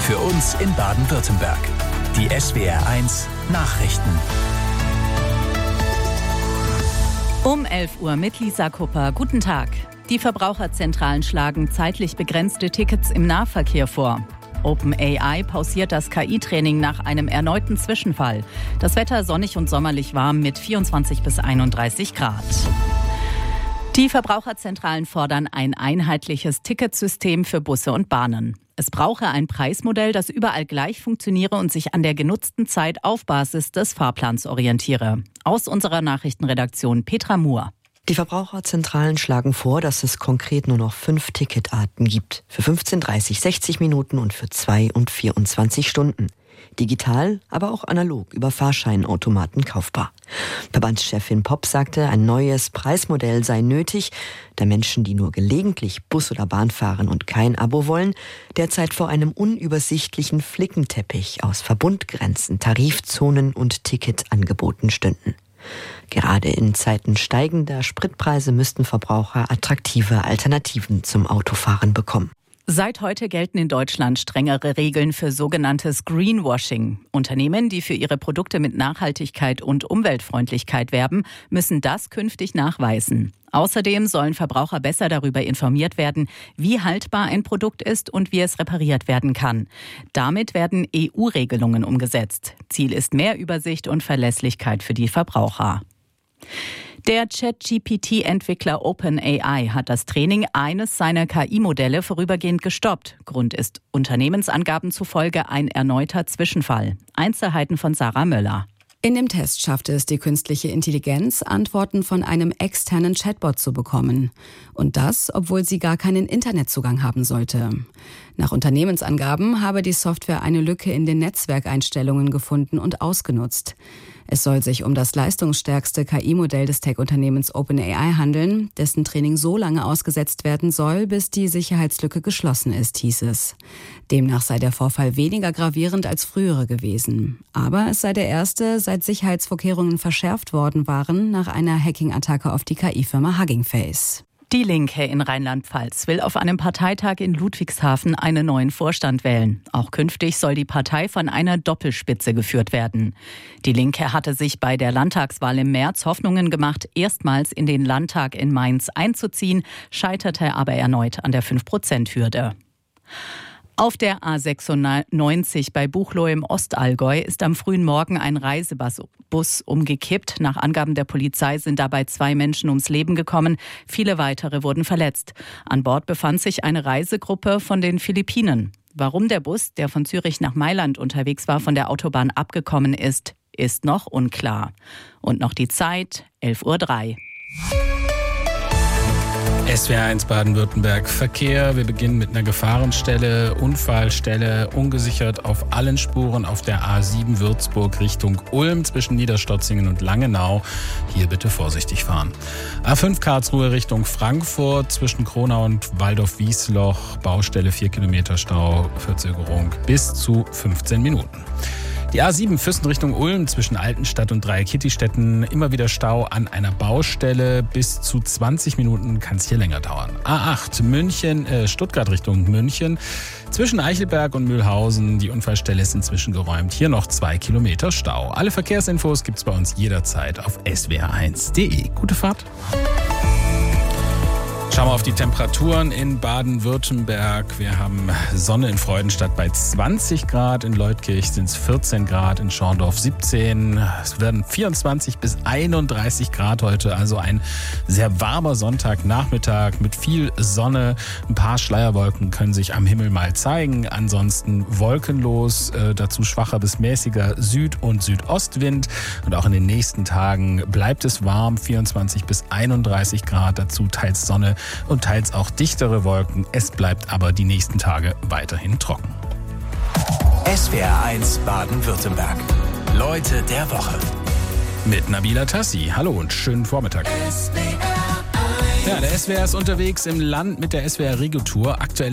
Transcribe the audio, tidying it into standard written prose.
Für uns in Baden-Württemberg. Die SWR1 Nachrichten. Um 11 Uhr mit Lisa Kupper. Guten Tag. Die Verbraucherzentralen schlagen zeitlich begrenzte Tickets im Nahverkehr vor. OpenAI pausiert das KI-Training nach einem erneuten Zwischenfall. Das Wetter sonnig und sommerlich warm mit 24 bis 31 Grad. Die Verbraucherzentralen fordern ein einheitliches Ticketsystem für Busse und Bahnen. Es brauche ein Preismodell, das überall gleich funktioniere und sich an der genutzten Zeit auf Basis des Fahrplans orientiere. Aus unserer Nachrichtenredaktion Petra Muhr. Die Verbraucherzentralen schlagen vor, dass es konkret nur noch 5 Ticketarten gibt. Für 15, 30, 60 Minuten und für 2 und 24 Stunden. Digital, aber auch analog über Fahrscheinautomaten kaufbar. Verbandschefin Popp sagte, ein neues Preismodell sei nötig, da Menschen, die nur gelegentlich Bus oder Bahn fahren und kein Abo wollen, derzeit vor einem unübersichtlichen Flickenteppich aus Verbundgrenzen, Tarifzonen und Ticketangeboten stünden. Gerade in Zeiten steigender Spritpreise müssten Verbraucher attraktive Alternativen zum Autofahren bekommen. Seit heute gelten in Deutschland strengere Regeln für sogenanntes Greenwashing. Unternehmen, die für ihre Produkte mit Nachhaltigkeit und Umweltfreundlichkeit werben, müssen das künftig nachweisen. Außerdem sollen Verbraucher besser darüber informiert werden, wie haltbar ein Produkt ist und wie es repariert werden kann. Damit werden EU-Regelungen umgesetzt. Ziel ist mehr Übersicht und Verlässlichkeit für die Verbraucher. Der ChatGPT-Entwickler OpenAI hat das Training eines seiner KI-Modelle vorübergehend gestoppt. Grund ist Unternehmensangaben zufolge ein erneuter Zwischenfall. Einzelheiten von Sarah Möller. In dem Test schaffte es die künstliche Intelligenz, Antworten von einem externen Chatbot zu bekommen. Und das, obwohl sie gar keinen Internetzugang haben sollte. Nach Unternehmensangaben habe die Software eine Lücke in den Netzwerkeinstellungen gefunden und ausgenutzt. Es soll sich um das leistungsstärkste KI-Modell des Tech-Unternehmens OpenAI handeln, dessen Training so lange ausgesetzt werden soll, bis die Sicherheitslücke geschlossen ist, hieß es. Demnach sei der Vorfall weniger gravierend als frühere gewesen. Aber es sei der erste, seit Sicherheitsvorkehrungen verschärft worden waren, nach einer Hacking-Attacke auf die KI-Firma Hugging Face. Die Linke in Rheinland-Pfalz will auf einem Parteitag in Ludwigshafen einen neuen Vorstand wählen. Auch künftig soll die Partei von einer Doppelspitze geführt werden. Die Linke hatte sich bei der Landtagswahl im März Hoffnungen gemacht, erstmals in den Landtag in Mainz einzuziehen, scheiterte aber erneut an der 5%-Hürde. Auf der A96 bei Buchloe im Ostallgäu ist am frühen Morgen ein Reisebus umgekippt. Nach Angaben der Polizei sind dabei 2 Menschen ums Leben gekommen. Viele weitere wurden verletzt. An Bord befand sich eine Reisegruppe von den Philippinen. Warum der Bus, der von Zürich nach Mailand unterwegs war, von der Autobahn abgekommen ist, ist noch unklar. Und noch die Zeit, 11:03 Uhr. SWR1 Baden-Württemberg Verkehr. Wir beginnen mit einer Gefahrenstelle, Unfallstelle, ungesichert auf allen Spuren auf der A7 Würzburg Richtung Ulm zwischen Niederstotzingen und Langenau. Hier bitte vorsichtig fahren. A5 Karlsruhe Richtung Frankfurt zwischen Kronau und Waldorf-Wiesloch. Baustelle 4 Kilometer Stau, Verzögerung bis zu 15 Minuten. Die A7 Füssen Richtung Ulm zwischen Altenstadt und Dreieck-Kittistetten. Immer wieder Stau an einer Baustelle. Bis zu 20 Minuten kann es hier länger dauern. A8 Stuttgart Richtung München. Zwischen Eichelberg und Mühlhausen. Die Unfallstelle ist inzwischen geräumt. Hier noch 2 Kilometer Stau. Alle Verkehrsinfos gibt's bei uns jederzeit auf swr1.de. Gute Fahrt. Schauen wir auf die Temperaturen in Baden-Württemberg. Wir haben Sonne in Freudenstadt bei 20 Grad, in Leutkirch sind es 14 Grad, in Schorndorf 17. Es werden 24 bis 31 Grad heute, also ein sehr warmer Sonntagnachmittag mit viel Sonne. Ein paar Schleierwolken können sich am Himmel mal zeigen, ansonsten wolkenlos, dazu schwacher bis mäßiger Süd- und Südostwind. Und auch in den nächsten Tagen bleibt es warm, 24 bis 31 Grad, dazu teils Sonne und teils auch dichtere Wolken. Es bleibt aber die nächsten Tage weiterhin trocken. SWR1 Baden-Württemberg. Leute der Woche. Mit Nabila Tassi. Hallo und schönen Vormittag. Ja, der SWR ist unterwegs im Land mit der SWR Regio-Tour. Aktuell